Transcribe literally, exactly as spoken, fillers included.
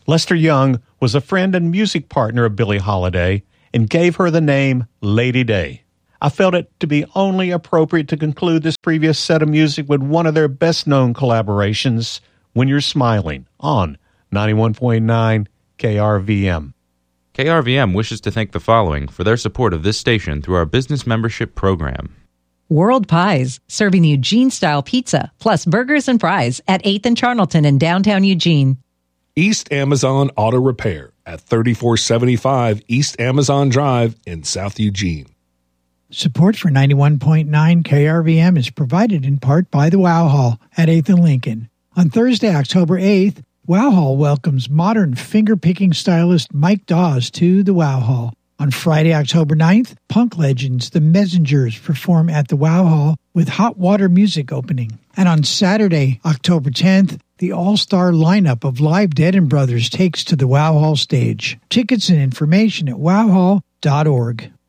Lester Young was a friend and music partner of Billie Holiday and gave her the name Lady Day. I felt it to be only appropriate to conclude this previous set of music with one of their best-known collaborations, When You're Smiling, on ninety-one point nine K R V M. K R V M wishes to thank the following for their support of this station through our business membership program. World Pies, serving Eugene-style pizza, plus burgers and fries at eighth and Charnelton in downtown Eugene. East Amazon Auto Repair at thirty-four seventy-five East Amazon Drive in South Eugene. Support for ninety-one point nine K R V M is provided in part by the Wow Hall at eighth and Lincoln. On Thursday, October eighth, Wow Hall welcomes modern finger-picking stylist Mike Dawes to the Wow Hall. On Friday, October ninth, punk legends The Messengers perform at the Wow Hall with Hot Water Music opening. And on Saturday, October tenth, the all-star lineup of Live Dead and Brothers takes to the Wow Hall stage. Tickets and information at wow hall dot org.